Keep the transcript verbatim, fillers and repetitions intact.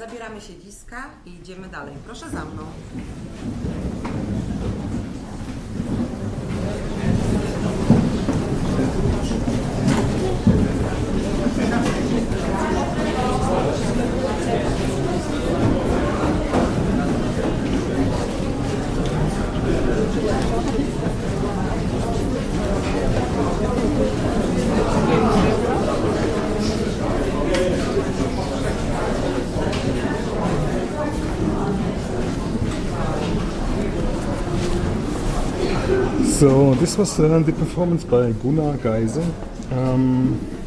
zabieramy siedziska i idziemy dalej. Proszę za mną. So, this was uh, the performance by Gunnar Geise. Um,